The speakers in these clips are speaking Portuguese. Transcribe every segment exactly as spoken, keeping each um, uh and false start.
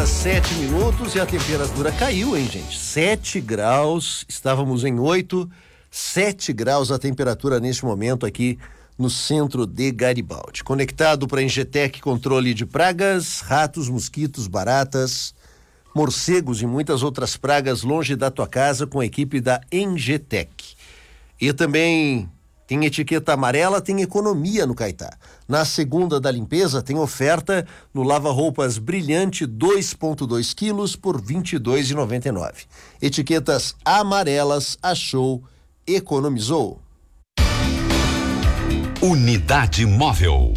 Sete minutos e a temperatura caiu, hein, gente? Sete graus, estávamos em oito, sete graus a temperatura neste momento aqui no centro de Garibaldi. Conectado para a Engetec Controle de Pragas, ratos, mosquitos, baratas, morcegos e muitas outras pragas longe da tua casa com a equipe da Engetec. E também tem etiqueta amarela, tem economia no Caetá. Na segunda da limpeza tem oferta no lava-roupas Brilhante dois vírgula dois quilos por vinte e dois reais e noventa e nove centavos. Etiquetas amarelas, achou, economizou. Unidade Móvel.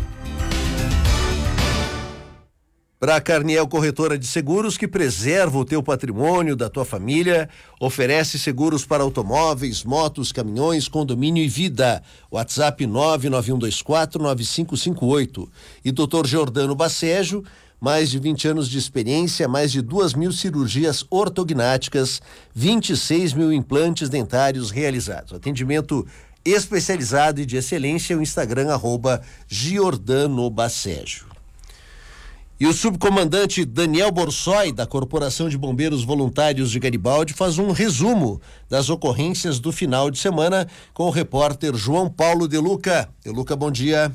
Para a Carniel Corretora de Seguros, que preserva o teu patrimônio da tua família, oferece seguros para automóveis, motos, caminhões, condomínio e vida. WhatsApp nove nove um dois quatro nove cinco cinco oito. E doutor Giordano Bacejo, mais de vinte anos de experiência, mais de duas mil cirurgias ortognáticas, vinte e seis mil implantes dentários realizados. Atendimento especializado e de excelência, o Instagram arroba Giordano Bacejo. E o subcomandante Daniel Borsoi, da Corporação de Bombeiros Voluntários de Garibaldi, faz um resumo das ocorrências do final de semana com o repórter João Paulo De Luca. De Luca, bom dia.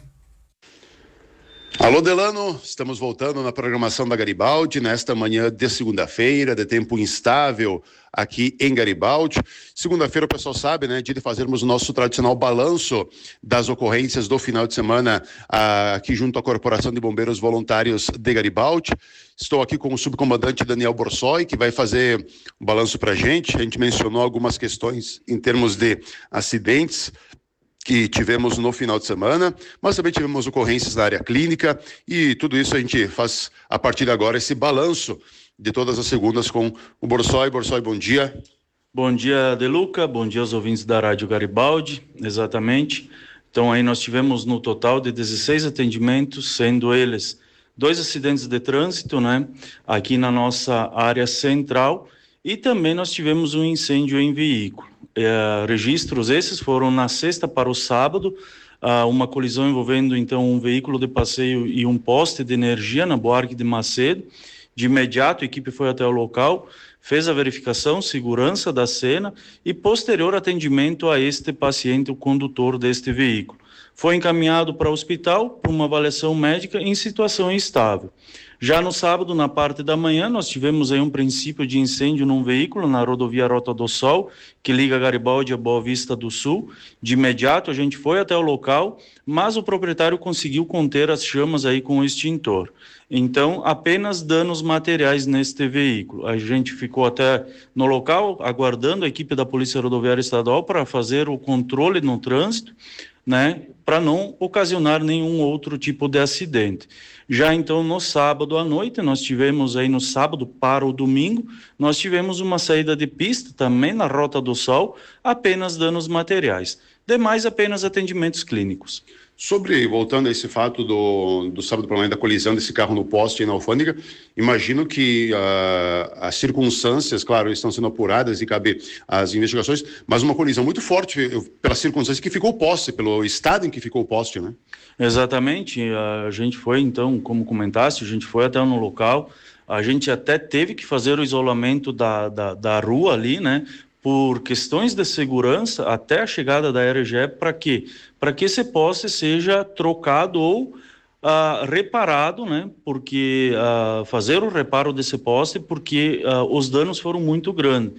Alô, Delano, estamos voltando na programação da Garibaldi nesta manhã de segunda-feira, de tempo instável aqui em Garibaldi. Segunda-feira, o pessoal sabe, né, dia de fazermos o nosso tradicional balanço das ocorrências do final de semana ah, aqui junto à Corporação de Bombeiros Voluntários de Garibaldi. Estou aqui com o subcomandante Daniel Borsoi, que vai fazer um balanço para a gente. A gente mencionou algumas questões em termos de acidentes que tivemos no final de semana, mas também tivemos ocorrências na área clínica e tudo isso a gente faz a partir de agora esse balanço de todas as segundas com o Borsoi. Borsoi, bom dia. Bom dia, De Luca, bom dia aos ouvintes da Rádio Garibaldi, exatamente. Então aí nós tivemos no total de dezesseis atendimentos, sendo eles dois acidentes de trânsito, né, aqui na nossa área central, e também nós tivemos um incêndio em veículo. É, registros esses foram na sexta para o sábado, ah, uma colisão envolvendo então um veículo de passeio e um poste de energia na Buarque de Macedo. De imediato a equipe foi até o local, fez a verificação, segurança da cena e posterior atendimento a este paciente, o condutor deste veículo. Foi encaminhado para o hospital por uma avaliação médica em situação estável. Já no sábado, na parte da manhã, nós tivemos aí um princípio de incêndio num veículo na rodovia Rota do Sol, que liga Garibaldi a Boa Vista do Sul. De imediato, a gente foi até o local, mas o proprietário conseguiu conter as chamas aí com o extintor. Então, apenas danos materiais neste veículo. A gente ficou até no local, aguardando a equipe da Polícia Rodoviária Estadual para fazer o controle no trânsito, né, para não ocasionar nenhum outro tipo de acidente. Já então no sábado à noite, nós tivemos aí no sábado para o domingo, nós tivemos uma saída de pista também na Rota do Sol, apenas danos materiais. Demais, apenas atendimentos clínicos. Sobre, voltando a esse fato do, do sábado para manhã da colisão desse carro no poste aí na Alfândega, imagino que uh, as circunstâncias, claro, estão sendo apuradas e cabe as investigações, mas uma colisão muito forte pelas circunstâncias que ficou o poste, pelo estado em que ficou o poste, né? Exatamente, a gente foi então, como comentaste, a gente foi até no local, a gente até teve que fazer o isolamento da, da, da rua ali, né? Por questões de segurança, até a chegada da R G E, para quê? Para que esse poste seja trocado ou ah, reparado, né? Porque ah, fazer o reparo desse poste, porque ah, os danos foram muito grandes.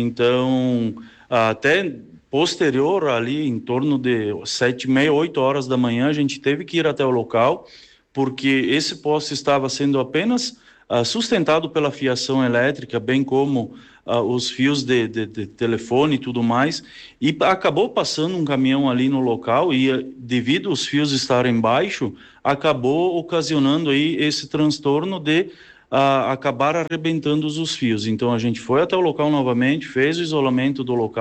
Então, ah, até posterior ali, em torno de sete e meia, oito horas da manhã, a gente teve que ir até o local, porque esse poste estava sendo apenas ah, sustentado pela fiação elétrica, bem como Uh, os fios de, de, de telefone e tudo mais, e acabou passando um caminhão ali no local e uh, devido aos fios estarem baixo, acabou ocasionando aí esse transtorno de uh, acabar arrebentando os fios. Então a gente foi até o local novamente, fez o isolamento do local,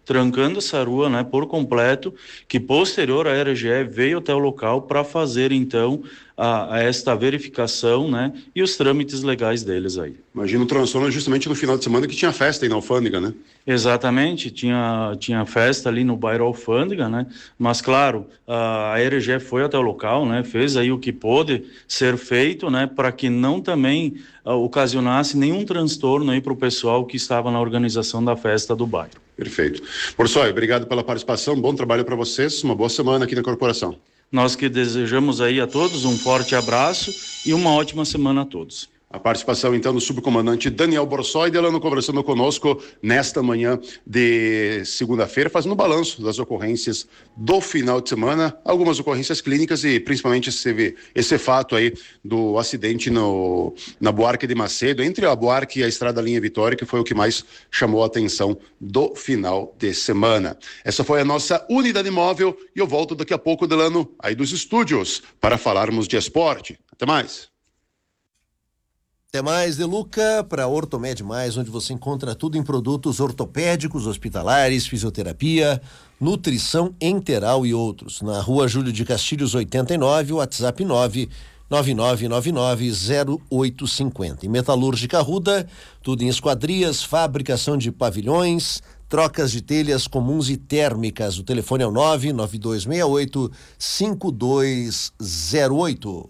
trancando essa rua, né, por completo, que posterior a R G E veio até o local para fazer, então, a, a esta verificação, né, e os trâmites legais deles aí. Imagina o transtorno justamente no final de semana que tinha festa aí na Alfândega, né? Exatamente, tinha, tinha festa ali no bairro Alfândega, né? Mas claro, a R G E foi até o local, né? Fez aí o que pôde ser feito, né? Para que não também uh, ocasionasse nenhum transtorno aí para o pessoal que estava na organização da festa do bairro. Perfeito. Borsoi, obrigado pela participação, bom trabalho para vocês, uma boa semana aqui na corporação. Nós que desejamos aí a todos um forte abraço e uma ótima semana a todos. A participação, então, do subcomandante Daniel Borsoi, Delano, conversando conosco nesta manhã de segunda-feira, fazendo um balanço das ocorrências do final de semana, algumas ocorrências clínicas e principalmente esse, esse fato aí do acidente no, na Buarque de Macedo, entre a Buarque e a Estrada Linha Vitória, que foi o que mais chamou a atenção do final de semana. Essa foi a nossa unidade móvel e eu volto daqui a pouco, Delano, aí dos estúdios, para falarmos de esporte. Até mais. Até mais, Deluca, para Ortomed Mais, onde você encontra tudo em produtos ortopédicos, hospitalares, fisioterapia, nutrição enteral e outros. Na rua Júlio de Castilhos, oitenta e nove, WhatsApp nove nove nove nove nove zero oito cinco zero. Em Metalúrgica Arruda, tudo em esquadrias, fabricação de pavilhões, trocas de telhas comuns e térmicas. O telefone é o nove nove dois seis oito cinco dois zero oito.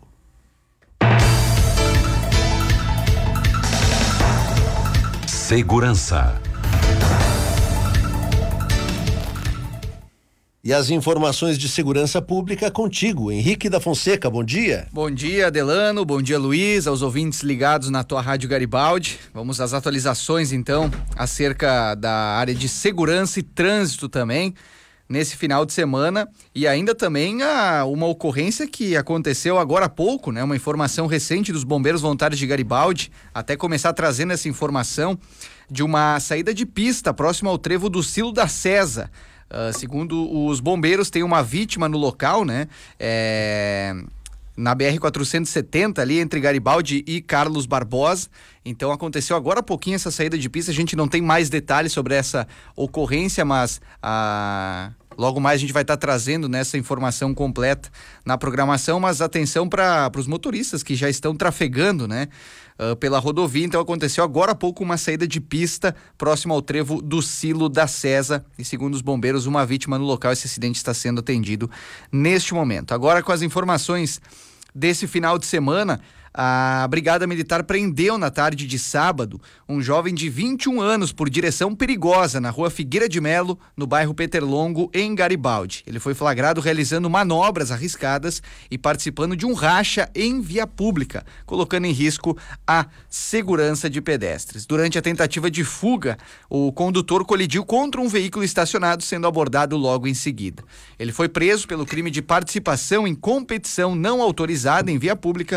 Segurança. E as informações de segurança pública contigo, Henrique da Fonseca, bom dia. Bom dia, Delano, bom dia, Luiz, aos ouvintes ligados na tua Rádio Garibaldi. Vamos às atualizações, então, acerca da área de segurança e trânsito também, nesse final de semana, e ainda também a, uma ocorrência que aconteceu agora há pouco, né? Uma informação recente dos Bombeiros Voluntários de Garibaldi, até começar trazendo essa informação de uma saída de pista próximo ao trevo do Silo da Cesa. Uh, segundo os bombeiros, tem uma vítima no local, né? É... na B R quatrocentos e setenta, ali entre Garibaldi e Carlos Barbosa. Então aconteceu agora há pouquinho essa saída de pista. A gente não tem mais detalhes sobre essa ocorrência, mas a... logo mais a gente vai estar tá trazendo nessa informação completa na programação. Mas atenção para os motoristas que já estão trafegando, né? Uh, pela rodovia. Então aconteceu agora há pouco uma saída de pista próximo ao trevo do Silo da Cesa e, segundo os bombeiros, uma vítima no local. Esse acidente está sendo atendido neste momento. Agora, com as informações desse final de semana, a Brigada Militar prendeu na tarde de sábado um jovem de vinte e um anos por direção perigosa na rua Figueira de Melo, no bairro Peterlongo, em Garibaldi. Ele foi flagrado realizando manobras arriscadas e participando de um racha em via pública, colocando em risco a segurança de pedestres. Durante a tentativa de fuga, o condutor colidiu contra um veículo estacionado, sendo abordado logo em seguida. Ele foi preso pelo crime de participação em competição não autorizada em via pública,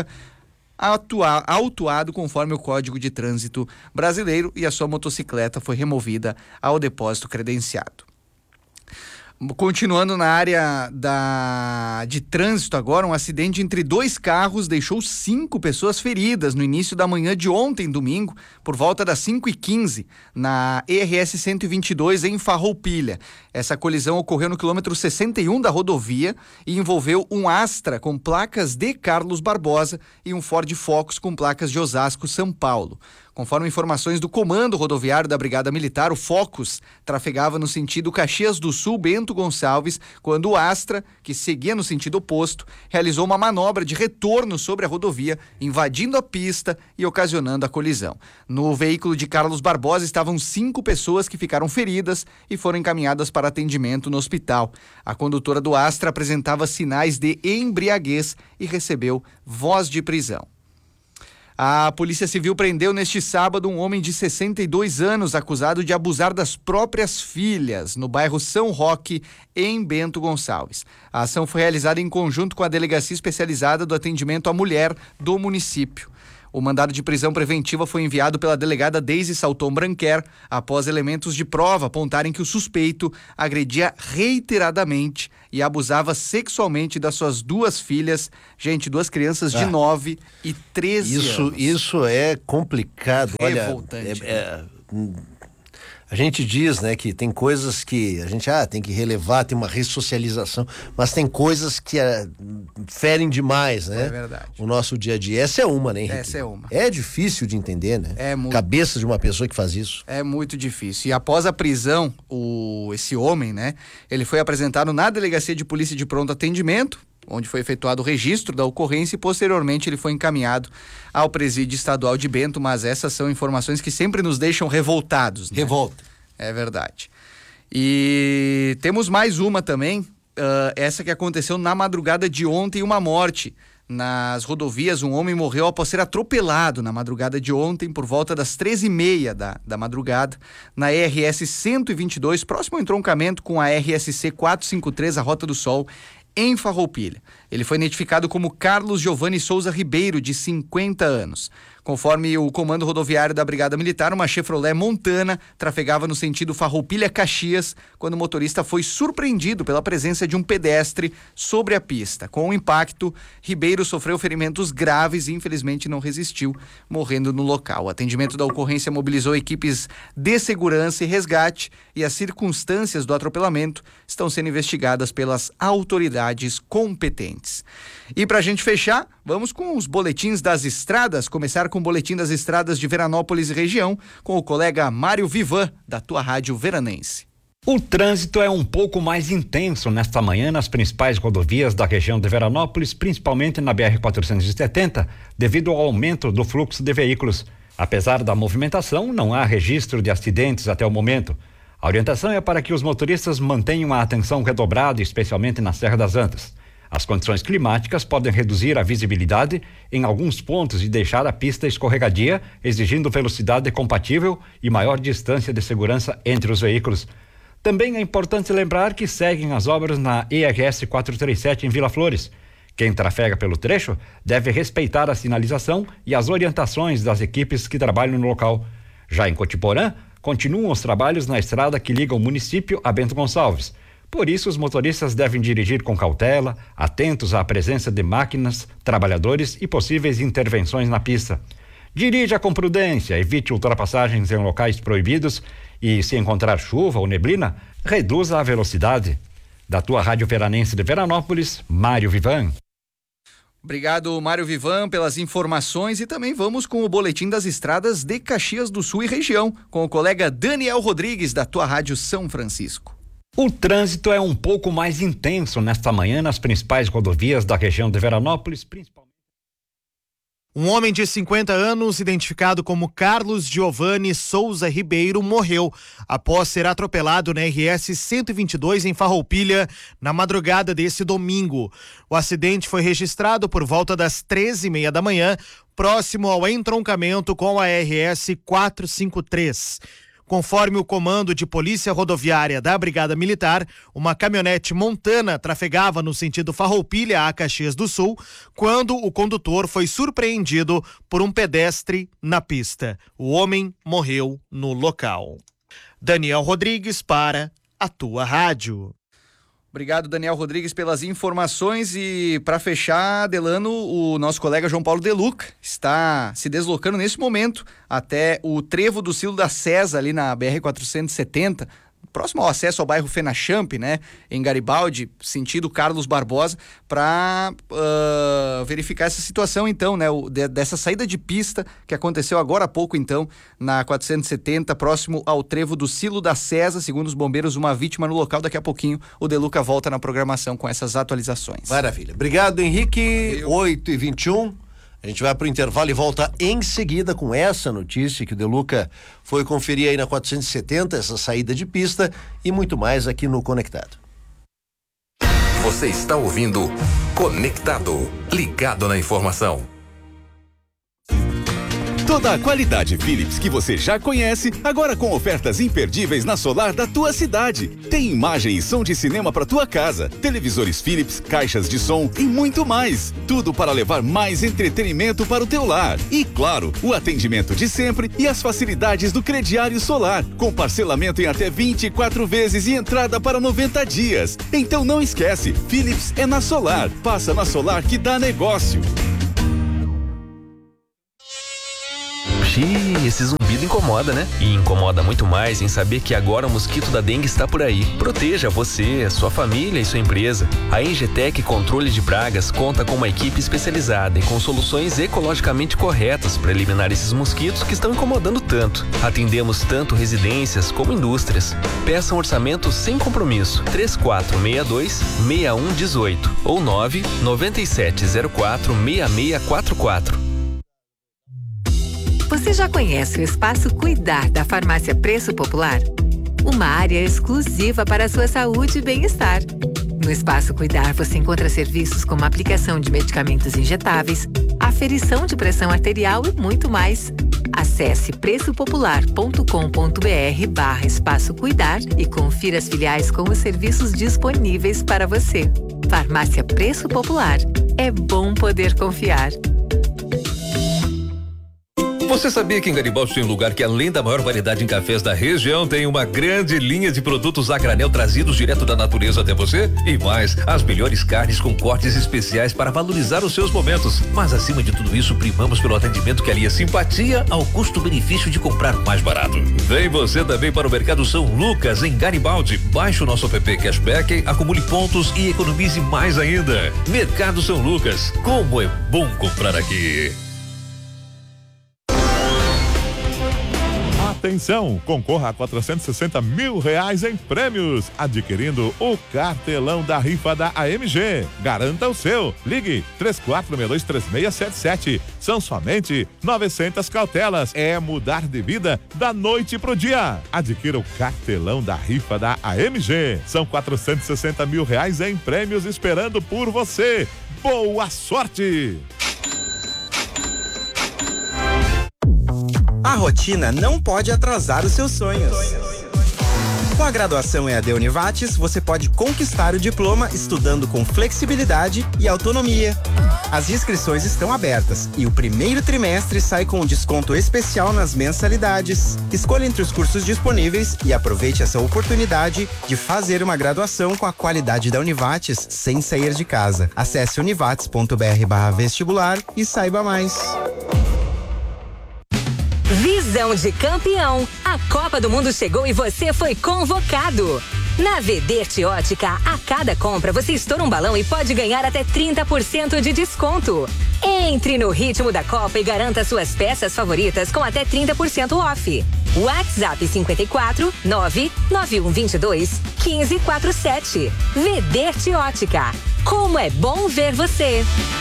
Atua, autuado conforme o Código de Trânsito Brasileiro, e a sua motocicleta foi removida ao depósito credenciado. Continuando na área da, de trânsito agora, um acidente entre dois carros deixou cinco pessoas feridas no início da manhã de ontem, domingo, por volta das cinco e quinze, na E R S cento e vinte e dois, em Farroupilha. Essa colisão ocorreu no quilômetro sessenta e um da rodovia e envolveu um Astra com placas de Carlos Barbosa e um Ford Focus com placas de Osasco, São Paulo. Conforme informações do Comando Rodoviário da Brigada Militar, o Focus trafegava no sentido Caxias do Sul, Bento Gonçalves, quando o Astra, que seguia no sentido oposto, realizou uma manobra de retorno sobre a rodovia, invadindo a pista e ocasionando a colisão. No veículo de Carlos Barbosa estavam cinco pessoas que ficaram feridas e foram encaminhadas para atendimento no hospital. A condutora do Astra apresentava sinais de embriaguez e recebeu voz de prisão. A Polícia Civil prendeu neste sábado um homem de sessenta e dois anos acusado de abusar das próprias filhas no bairro São Roque, em Bento Gonçalves. A ação foi realizada em conjunto com a Delegacia Especializada do Atendimento à Mulher do município. O mandado de prisão preventiva foi enviado pela delegada Deise Salton Branquer após elementos de prova apontarem que o suspeito agredia reiteradamente e abusava sexualmente das suas duas filhas, gente, duas crianças de ah, nove e treze isso, anos. Isso é complicado. Revoltante. Olha, é, é, A gente diz, né, que tem coisas que a gente ah, tem que relevar, tem uma ressocialização, mas tem coisas que ah, ferem demais, né? É verdade. O nosso dia a dia. Essa é uma, né, Henrique? Essa é uma. É difícil de entender, né? É muito. Cabeça de uma pessoa que faz isso. É muito difícil. E após a prisão, o, esse homem, né, ele foi apresentado na Delegacia de Polícia de Pronto Atendimento, onde foi efetuado o registro da ocorrência e posteriormente ele foi encaminhado ao presídio estadual de Bento, mas essas são informações que sempre nos deixam revoltados, né? Revolta. É verdade. E temos mais uma também, uh, essa que aconteceu na madrugada de ontem, uma morte. Nas rodovias, um homem morreu após ser atropelado na madrugada de ontem, por volta das treze e meia da, da madrugada, na R S cento e vinte e dois, próximo ao entroncamento com a R S C quatrocentos e cinquenta e três, a Rota do Sol, em Farroupilha. Ele foi identificado como Carlos Giovanni Souza Ribeiro, de cinquenta anos. Conforme o comando rodoviário da Brigada Militar, uma Chevrolet Montana trafegava no sentido Farroupilha-Caxias, quando o motorista foi surpreendido pela presença de um pedestre sobre a pista. Com o impacto, Ribeiro sofreu ferimentos graves e infelizmente não resistiu, morrendo no local. O atendimento da ocorrência mobilizou equipes de segurança e resgate, e as circunstâncias do atropelamento estão sendo investigadas pelas autoridades competentes. E para a gente fechar, vamos com os boletins das estradas, começar com o boletim das estradas de Veranópolis e região, com o colega Mário Vivan, da tua rádio veranense. O trânsito é um pouco mais intenso nesta manhã nas principais rodovias da região de Veranópolis, principalmente na B R quatrocentos e setenta, devido ao aumento do fluxo de veículos. Apesar da movimentação, não há registro de acidentes até o momento. A orientação é para que os motoristas mantenham a atenção redobrada, especialmente na Serra das Antas. As condições climáticas podem reduzir a visibilidade em alguns pontos e deixar a pista escorregadia, exigindo velocidade compatível e maior distância de segurança entre os veículos. Também é importante lembrar que seguem as obras na E R S quatrocentos e trinta e sete em Vila Flores. Quem trafega pelo trecho deve respeitar a sinalização e as orientações das equipes que trabalham no local. Já em Cotiporã, continuam os trabalhos na estrada que liga o município a Bento Gonçalves. Por isso, os motoristas devem dirigir com cautela, atentos à presença de máquinas, trabalhadores e possíveis intervenções na pista. Dirija com prudência, evite ultrapassagens em locais proibidos e, se encontrar chuva ou neblina, reduza a velocidade. Da tua Rádio Veranense de Veranópolis, Mário Vivan. Obrigado, Mário Vivan, pelas informações, e também vamos com o boletim das estradas de Caxias do Sul e região, com o colega Daniel Rodrigues, da tua Rádio São Francisco. O trânsito é um pouco mais intenso nesta manhã nas principais rodovias da região de Veranópolis, principalmente. Um homem de cinquenta anos, identificado como Carlos Giovanni Souza Ribeiro, morreu após ser atropelado na R S cento e vinte e dois em Farroupilha na madrugada desse domingo. O acidente foi registrado por volta das treze e meia da manhã, próximo ao entroncamento com a R S quatrocentos e cinquenta e três. Conforme o comando de polícia rodoviária da Brigada Militar, uma caminhonete Montana trafegava no sentido Farroupilha a Caxias do Sul, quando o condutor foi surpreendido por um pedestre na pista. O homem morreu no local. Daniel Rodrigues para a tua rádio. Obrigado, Daniel Rodrigues, pelas informações. E para fechar, Delano, o nosso colega João Paulo De Luca está se deslocando nesse momento até o trevo do Silo da César, ali na B R quatrocentos e setenta, próximo ao acesso ao bairro Fenachamp, né, em Garibaldi, sentido Carlos Barbosa, para uh, verificar essa situação, então, né, o, de, dessa saída de pista que aconteceu agora há pouco, então, na quatrocentos e setenta, próximo ao trevo do Silo da César. Segundo os bombeiros, uma vítima no local. Daqui a pouquinho o De Luca volta na programação com essas atualizações. Maravilha. Obrigado, Henrique. oito e vinte e um. A gente vai para o intervalo e volta em seguida com essa notícia que o De Luca foi conferir aí na quatrocentos e setenta, essa saída de pista, e muito mais aqui no Conectado. Você está ouvindo Conectado, ligado na informação. Toda a qualidade Philips que você já conhece, agora com ofertas imperdíveis na Solar da tua cidade. Tem imagem e som de cinema para tua casa, televisores Philips, caixas de som e muito mais. Tudo para levar mais entretenimento para o teu lar. E claro, o atendimento de sempre e as facilidades do crediário Solar, com parcelamento em até vinte e quatro vezes e entrada para noventa dias. Então não esquece, Philips é na Solar. Passa na Solar que dá negócio. Xiii, esse zumbido incomoda, né? E incomoda muito mais em saber que agora o mosquito da dengue está por aí. Proteja você, sua família e sua empresa. A Engetec Controle de Pragas conta com uma equipe especializada e com soluções ecologicamente corretas para eliminar esses mosquitos que estão incomodando tanto. Atendemos tanto residências como indústrias. Peça um orçamento sem compromisso. três quatro seis dois, seis um um oito ou nove nove sete zero quatro seis seis quatro quatro. Você já conhece o Espaço Cuidar da Farmácia Preço Popular? Uma área exclusiva para a sua saúde e bem-estar. No Espaço Cuidar você encontra serviços como aplicação de medicamentos injetáveis, aferição de pressão arterial e muito mais. Acesse preçopopular.com.br barra Espaço Cuidar e confira as filiais com os serviços disponíveis para você. Farmácia Preço Popular. É bom poder confiar. Você sabia que em Garibaldi tem um lugar que, além da maior variedade em cafés da região, tem uma grande linha de produtos a granel trazidos direto da natureza até você? E mais, as melhores carnes com cortes especiais para valorizar os seus momentos. Mas acima de tudo isso, primamos pelo atendimento que alia simpatia ao custo-benefício de comprar mais barato. Vem você também para o Mercado São Lucas, em Garibaldi. Baixe o nosso app Cashback, acumule pontos e economize mais ainda. Mercado São Lucas, como é bom comprar aqui. Atenção, concorra a quatrocentos e sessenta mil reais em prêmios, adquirindo o cartelão da rifa da A M G. Garanta o seu. Ligue três quatro seis dois três seis sete sete. São somente novecentas cautelas. É mudar de vida da noite pro dia. Adquira o cartelão da rifa da A M G. São quatrocentos e sessenta mil reais em prêmios esperando por você. Boa sorte! A rotina não pode atrasar os seus sonhos. Com a graduação E A D Univates, você pode conquistar o diploma estudando com flexibilidade e autonomia. As inscrições estão abertas e o primeiro trimestre sai com um desconto especial nas mensalidades. Escolha entre os cursos disponíveis e aproveite essa oportunidade de fazer uma graduação com a qualidade da Univates sem sair de casa. Acesse univates.br barra vestibular e saiba mais. Visão de campeão. A Copa do Mundo chegou e você foi convocado. Na Vederte Ótica, a cada compra você estoura um balão e pode ganhar até trinta por cento de desconto. Entre no ritmo da Copa e garanta suas peças favoritas com até trinta por cento off. WhatsApp cinco quatro nove nove um dois dois um cinco quatro sete. Vederte Ótica. Como é bom ver você.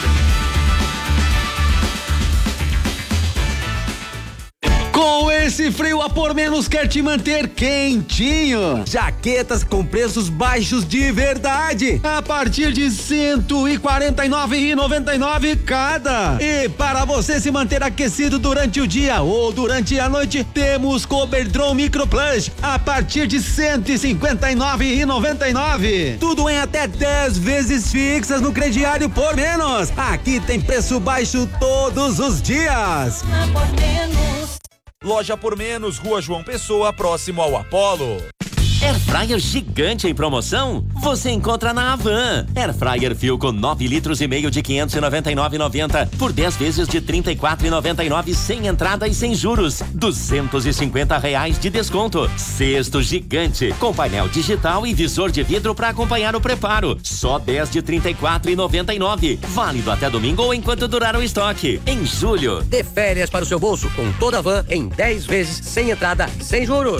Com esse frio, a Por Menos quer te manter quentinho. Jaquetas com preços baixos de verdade, a partir de cento e quarenta e nove reais e noventa e nove centavos cada. E para você se manter aquecido durante o dia ou durante a noite, temos Coberdron Micro Plus a partir de cento e cinquenta e nove reais e noventa e nove centavos. Tudo em até dez vezes fixas no crediário Por Menos. Aqui tem preço baixo todos os dias. Por Menos. Loja Por Menos, Rua João Pessoa, próximo ao Apollo. Air Fryer gigante em promoção? Você encontra na Havan. Air Fryer Philco nove litros e meio de quinhentos e noventa e nove reais e noventa centavos por dez vezes de trinta e quatro reais e noventa e nove centavos sem entrada e sem juros. duzentos e cinquenta reais de desconto. Cesto gigante com painel digital e visor de vidro para acompanhar o preparo. Só dez de trinta e quatro reais e noventa e nove centavos. Válido até domingo ou enquanto durar o estoque. Em julho. Dê férias para o seu bolso com toda a Havan em dez vezes sem entrada e sem juros.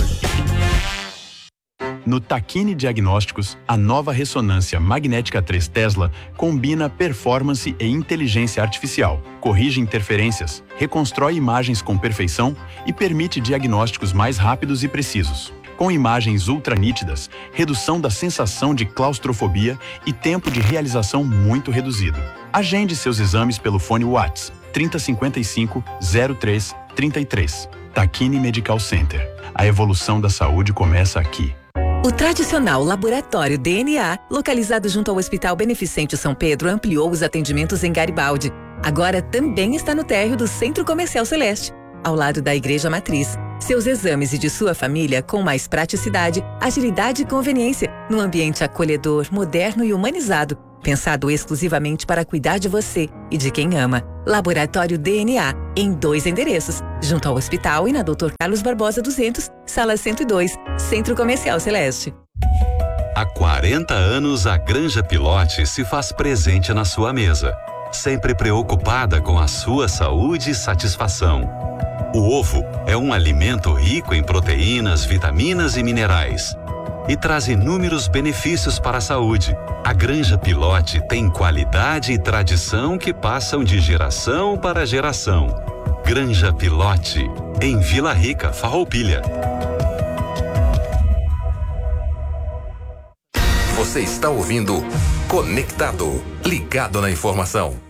No Takine Diagnósticos, a nova ressonância magnética três Tesla combina performance e inteligência artificial, corrige interferências, reconstrói imagens com perfeição e permite diagnósticos mais rápidos e precisos. Com imagens ultra nítidas, redução da sensação de claustrofobia e tempo de realização muito reduzido. Agende seus exames pelo fone WhatsApp trinta cinquenta e cinco zero três trinta e três. Takine Medical Center. A evolução da saúde começa aqui. O tradicional Laboratório D N A, localizado junto ao Hospital Beneficente São Pedro, ampliou os atendimentos em Garibaldi. Agora também está no térreo do Centro Comercial Celeste, ao lado da Igreja Matriz. Seus exames e de sua família com mais praticidade, agilidade e conveniência, num ambiente acolhedor, moderno e humanizado, pensado exclusivamente para cuidar de você e de quem ama. Laboratório D N A, em dois endereços, junto ao hospital e na doutor Carlos Barbosa duzentos, sala cento e dois, Centro Comercial Celeste. Há quarenta anos, a Granja Pilote se faz presente na sua mesa, sempre preocupada com a sua saúde e satisfação. O ovo é um alimento rico em proteínas, vitaminas e minerais e traz inúmeros benefícios para a saúde. A Granja Pilote tem qualidade e tradição que passam de geração para geração. Granja Pilote, em Vila Rica, Farroupilha. Você está ouvindo Conectado, ligado na informação.